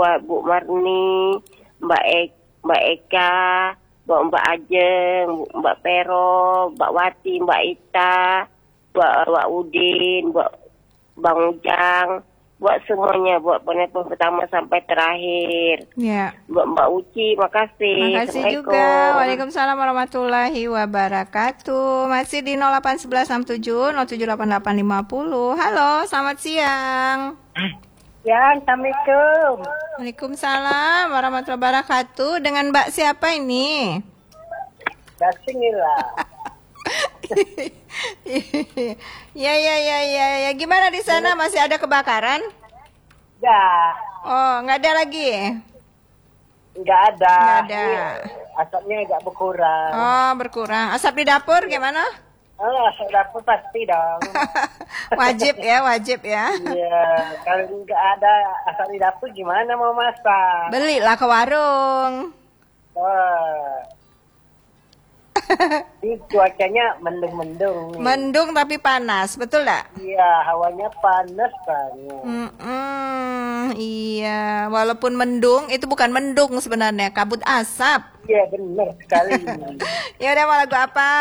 buat Bu Marni, Mbak Eka, buat Mbak Ajeng, Mbak Pero, Mbak Wati, Mbak Ita, buat Udin, buat Bang Ujang, buat semuanya, buat penelpon pertama sampai terakhir. Ya. Buat Mbak Uci, makasih. Makasih juga. Waalaikumsalam warahmatullahi wabarakatuh. Masih di 08167078850. Halo, selamat siang. Ya, Assalamualaikum. Waalaikumsalam warahmatullahi wabarakatuh. Dengan Mbak siapa ini? Bismillah. Ya. Gimana di sana, masih ada kebakaran? Enggak. Oh, nggak ada lagi? Enggak ada. Nggak ada. Asapnya agak berkurang. Oh, berkurang. Asap di dapur gimana? Asap dapur pasti dong. Wajib ya. Iya, kalau enggak ada asap di dapur gimana mau masak? Belilah ke warung. Wah. Ini cuacanya mendung-mendung nih. Mendung tapi panas, betul tak? Iya, hawanya panas banget. Iya, walaupun mendung, itu bukan mendung sebenarnya, kabut asap. Iya, benar sekali. Ya udah, mau lagu apa?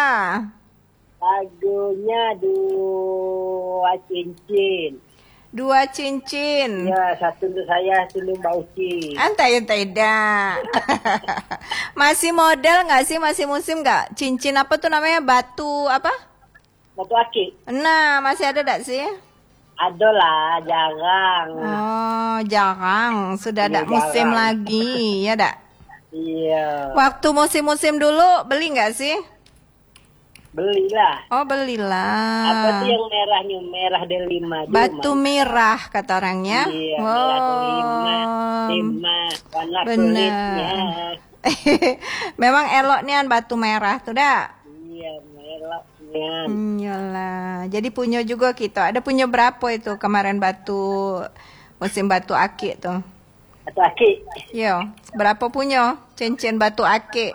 Lagunya Dua Cincin. Dua Cincin. Ya, satu untuk saya, satu untuk Mbak Uci. Antai dah. Masih model nggak sih? Masih musim nggak? Cincin apa tuh namanya? Batu apa? Batu akik. Nah, masih ada tak sih? Ada lah, jarang. Oh, jarang. Sudah Iya, ada musim jarang. lagi, ya tak? Iya. Waktu musim-musim dulu beli nggak sih? Belilah. Oh, belilah. Apa tuh yang merahnya? Merah delima. Batu merah kata orangnya. Iya, merah delima. Lima warna kulitnya. Memang elok nian batu merah tuh dah. Iya, merahnya. Iyalah. Jadi punya juga kita. Ada punya berapa itu kemarin musim batu akik tuh? Batu akik. Yo, berapa punya cincin batu akik?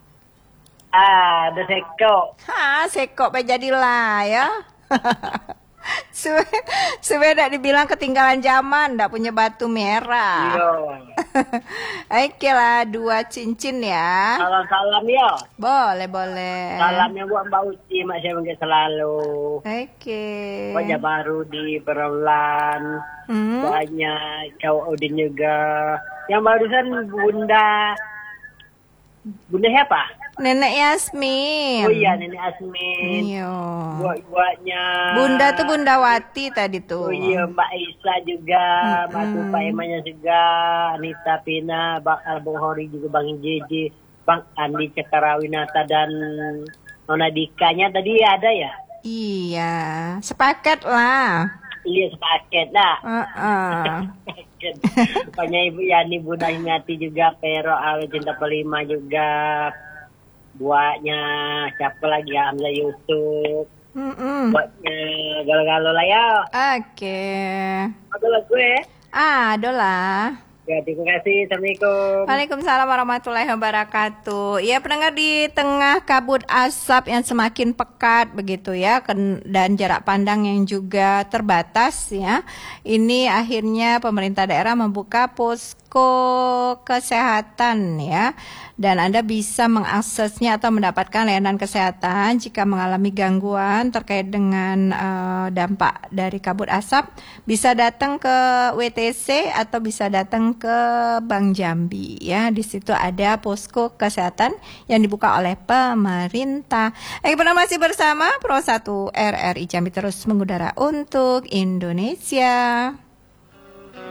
Ada sekok. Sekok jadilah ya. Sudah dibilang ketinggalan zaman, ndak punya batu merah. Iya. Oke lah, 2 cincin ya. Salam-salam ya. Boleh. Salamnya buat Mbak Uci, mak saya mungkin selalu. Oke. Wajah baru di Berolan. Banyak cowok Udin juga. Yang barusan Bunda siapa? Nenek Yasmin. Oh iya, Nenek Asmin. Iya. Buat-buatnya. Bunda tuh Bunda Wati tadi tuh. Oh iya, Mbak Isa juga, Mbak Tupa Emanya juga, Anita Pina, Bang Albung Hori juga, Bang JJ, Bang Andi Cekarawinata dan Nona Dikanya tadi ada ya? Iya, sepakat lah. Iya, sepaket dah. Banyak Ibu Yani, Bunda Hingati juga, Pero, Awe Cinta Pelima juga. Buatnya siapa lagi ya, Hamzah Yusuf. Buatnya galau-galau lah ya. Oke. Ada gue. Ada lah. Ya, terima kasih. Assalamualaikum. Waalaikumsalam warahmatullahi wabarakatuh. Ya, pendengar, di tengah kabut asap yang semakin pekat begitu ya, dan jarak pandang yang juga terbatas ya. Ini akhirnya pemerintah daerah membuka posko kesehatan ya. Dan Anda bisa mengaksesnya atau mendapatkan layanan kesehatan jika mengalami gangguan terkait dengan dampak dari kabut asap. Bisa datang ke WTC atau bisa datang ke Bank Jambi ya. Di situ ada posko kesehatan yang dibuka oleh pemerintah. Kita masih bersama Pro 1 RRI Jambi, terus mengudara untuk Indonesia.